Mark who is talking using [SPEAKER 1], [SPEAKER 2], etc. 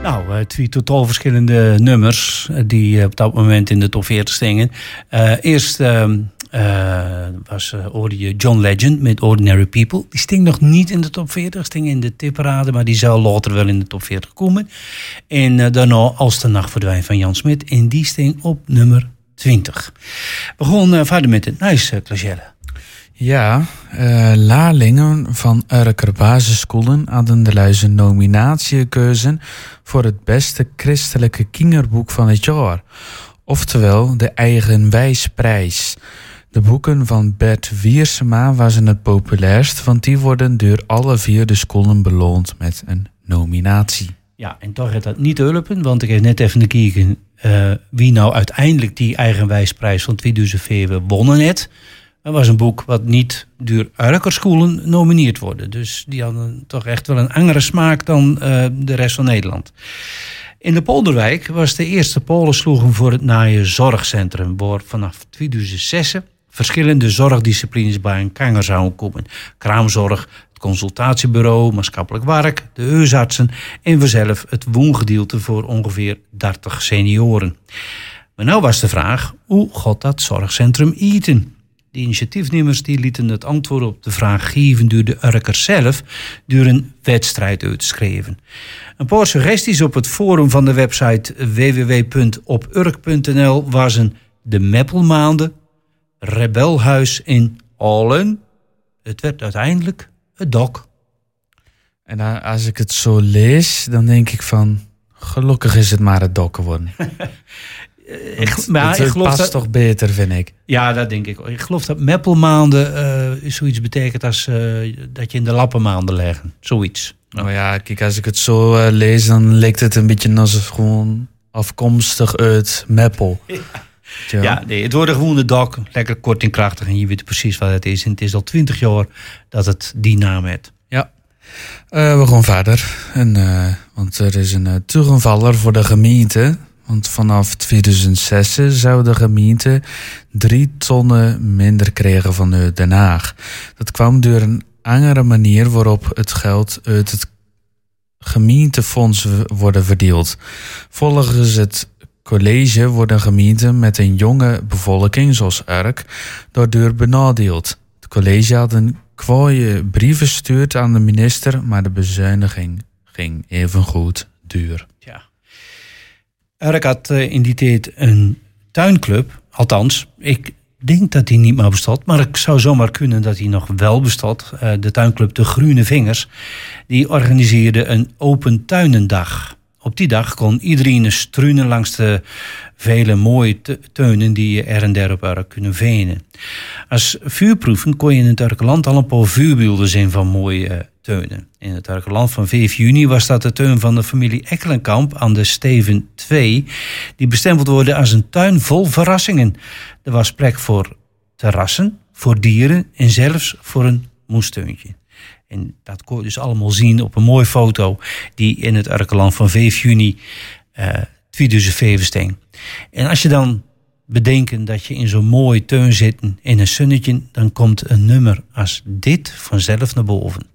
[SPEAKER 1] Nou, twee totaal verschillende nummers die op dat moment in de top 40 stingen. Eerst hoorde je John Legend met Ordinary People. Die sting nog niet in de top 40, sting in de tipparade, maar die zou later wel in de top 40 komen. En daarna Als de Nacht Verdwijnt van Jan Smit. En die sting op nummer 20. We gaan verder met het nice, Clagelle.
[SPEAKER 2] Ja, leerlingen van Urker basisscholen hadden de luize nominatie gekozen voor het beste christelijke kinderboek van het jaar. Oftewel de Eigenwijsprijs. De boeken van Bert Wiersema waren het populairst, want die worden door alle 4 de scholen beloond met een nominatie.
[SPEAKER 1] Ja, en toch gaat dat niet helpen, want ik heb net even gekeken wie nou uiteindelijk die Eigenwijsprijs van 2004 wonnen heeft. Dat was een boek wat niet door Urkerscholen nomineerd worden. Dus die hadden toch echt wel een andere smaak dan de rest van Nederland. In de Polderwijk was de eerste polensloegen voor het Naaie Zorgcentrum, waar vanaf 2006 verschillende zorgdisciplines bij een kanger zouden komen. Kraamzorg, het consultatiebureau, maatschappelijk werk, de huisartsen en vanzelf het woongedeelte voor ongeveer 30 senioren. Maar nou was de vraag, hoe gaat dat zorgcentrum eten? De initiatiefnemers die lieten het antwoord op de vraag geven door de Urkers zelf door een wedstrijd uit te schrijven. Een paar suggesties op het forum van de website www.opurk.nl waren de Meppelmaanden, Rebelhuis in Allen. Het werd uiteindelijk het Dok.
[SPEAKER 2] En als ik het zo lees, dan denk ik van, gelukkig is het maar het Dok geworden. Het past toch beter, vind ik.
[SPEAKER 1] Ja, dat denk ik. Ik geloof dat Meppelmaanden zoiets betekent als dat je in de lappenmaanden leggen. Zoiets.
[SPEAKER 2] Nou ja, kijk, als ik het zo lees, dan lijkt het een beetje als gewoon afkomstig uit Meppel.
[SPEAKER 1] Ja, nee, het wordt gewoon de Dok. Lekker kort en krachtig en je weet precies wat het is. En het is al 20 jaar dat het die naam heeft.
[SPEAKER 2] Ja. We gaan verder. Want er is een tegenvaller voor de gemeente. Want vanaf 2006 zou de gemeente 3 tonnen minder krijgen van Den Haag. Dat kwam door een andere manier waarop het geld uit het gemeentefonds worden verdeeld. Volgens het college worden gemeenten met een jonge bevolking, zoals Urk, daardoor benadeeld. Het college had een kwaaie brief gestuurd aan de minister, maar de bezuiniging ging evengoed duur.
[SPEAKER 1] Ja. Urk had in die tijd een tuinclub. Althans, ik denk dat die niet meer bestaat. Maar het zou zomaar kunnen dat die nog wel bestaat. De tuinclub De Groene Vingers. Die organiseerde een open tuinendag. Op die dag kon iedereen struinen langs de vele mooie tuinen die je er en der op Urk kunnen venen. Als vuurproeven kon je in het Urkerland al een paar vuurbeelden zien van mooie tuinen. In het Urkerland van 5 juni was dat de tuin van de familie Ekkelenkamp aan de Steven 2, die bestempeld worden als een tuin vol verrassingen. Er was plek voor terrassen, voor dieren en zelfs voor een moestuintje. En dat kon je dus allemaal zien op een mooie foto die in het Urkerland van 5 juni 2005 sting. En als je dan bedenkt dat je in zo'n mooie tuin zit in een zonnetje, dan komt een nummer als dit vanzelf naar boven.